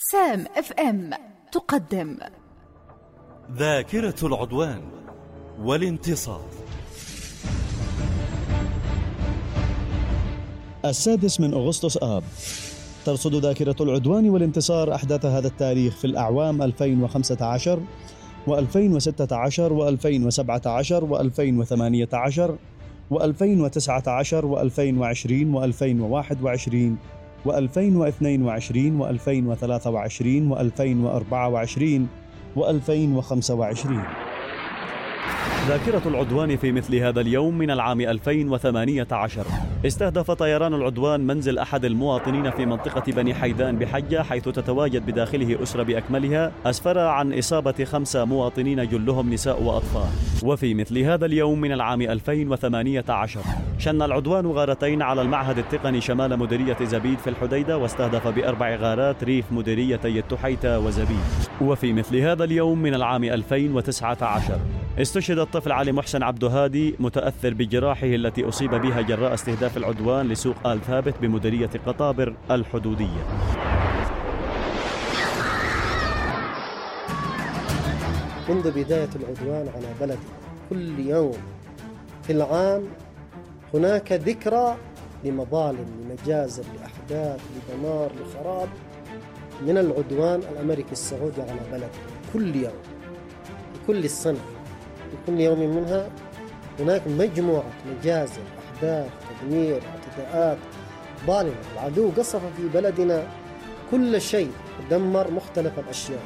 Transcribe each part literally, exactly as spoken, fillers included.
سام اف ام تقدم ذاكرة العدوان والانتصار. السادس من أغسطس آب ترصد ذاكرة العدوان والانتصار أحداث هذا التاريخ في الأعوام ألفين وخمسة عشر وألفين وستة عشر وألفين وسبعة عشر وألفين وثمانية عشر وألفين وتسعة عشر وألفين وعشرين وألفين وواحد وعشرين وألفين واثنين وعشرين وألفين وثلاثة وعشرين وألفين وأربعة وعشرين وألفين وخمسة وعشرين. ذاكرة العدوان في مثل هذا اليوم من العام ألفين وثمانية عشر استهدف طيران العدوان منزل أحد المواطنين في منطقة بني حيدان بحجة، حيث تتواجد بداخله أسرة بأكملها، أسفر عن إصابة خمسة مواطنين جلهم نساء وأطفال. وفي مثل هذا اليوم من العام ألفين وثمانية عشر شن العدوان غارتين على المعهد التقني شمال مديرية زبيد في الحديدة، واستهدف بأربع غارات ريف مديريتي التحيتة وزبيد. وفي مثل هذا اليوم من العام ألفين وتسعة عشر استشهد الطفل علي محسن عبد هادي متأثر بجراحه التي أصيب بها جراء استهداف العدوان لسوق آل ثابت بمديرية قطابر الحدودية. منذ بداية العدوان على بلدي كل يوم في العام هناك ذكرى لمظالم، لمجازر، لأحداث، لدمار، لخراب من العدوان الأمريكي السعودي على بلدي. كل يوم كل السنة في كل يوم منها هناك مجموعة مجازر، أحداث، تدمير، اعتداءات ظالمة. العدو قصف في بلدنا كل شيء، دمر مختلف الأشياء.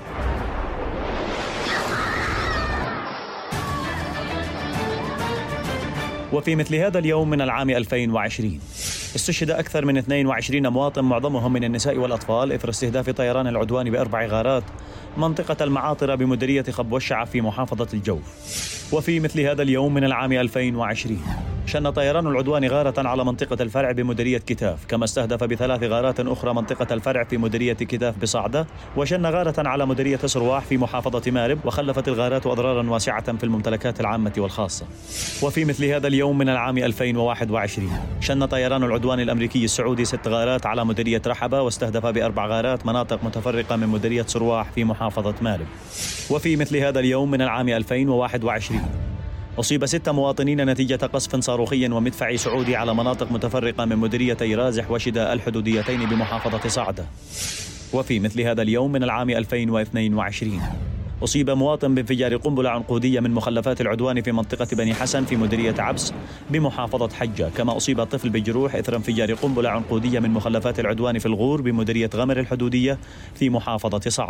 وفي مثل هذا اليوم من العام ألفين وعشرين استشهد أكثر من اثنين وعشرين مواطن معظمهم من النساء والأطفال إثر استهداف طيران العدوان بأربع غارات منطقة المعاطرة بمديرية خب والشعب في محافظة الجوف. وفي مثل هذا اليوم من العام ألفين وعشرين شن طيران العدوان غارة على منطقة الفرع بمديرية كتاف، كما استهدف بثلاث غارات أخرى منطقة الفرع في مديرية كتاف بصعدة، وشن غارة على مديرية سرواح في محافظة مارب، وخلفت الغارات أضرارا واسعة في الممتلكات العامة والخاصة. وفي مثل هذا اليوم من العام ألفين وواحد وعشرين شن طيران العدوان الأمريكي السعودي ست غارات على مديرية رحبة، واستهدف بأربع غارات مناطق متفرقة من مديرية سرواح في محافظة مارب. وفي مثل هذا اليوم من العام ألفين وواحد وعشرين أصيب ستة مواطنين نتيجة قصف صاروخي ومدفعي سعودي على مناطق متفرقة من مديريتي رازح وشدة الحدوديتين بمحافظة صعدة. وفي مثل هذا اليوم من العام ألفين واثنين وعشرين أصيب مواطن بانفجار قنبلة عنقودية من مخلفات العدوان في منطقة بني حسن في مديرية عبس بمحافظة حجة، كما أصيب طفل بجروح إثر انفجار قنبلة عنقودية من مخلفات العدوان في الغور بمديرية غمر الحدودية في محافظة صعدة.